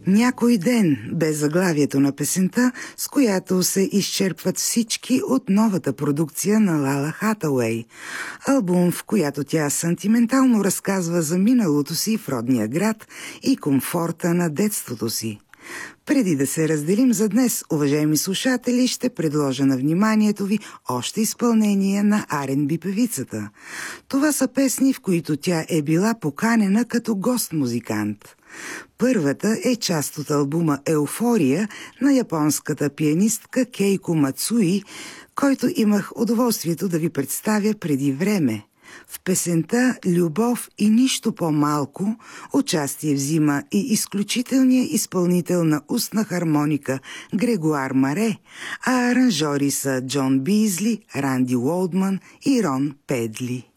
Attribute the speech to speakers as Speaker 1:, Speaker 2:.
Speaker 1: Някой ден бе заглавието на песента, с която се изчерпват всички от новата продукция на Лала Хатауей. Албум, в която тя сантиментално разказва за миналото си в родния град и комфорта на детството си. Преди да се разделим за днес, уважаеми слушатели, ще предложа на вниманието ви още изпълнение на R&B певицата. Това са песни, в които тя е била поканена като гост-музикант. Първата е част от албума «Еуфория» на японската пианистка Кейко Мацуи, който имах удоволствието да ви представя преди време. В песента «Любов и нищо по-малко» участие взима и изключителният изпълнител на устна хармоника Грегуар Маре, а аранжьори са Джон Бизли, Ранди Уолдман и Рон Педли.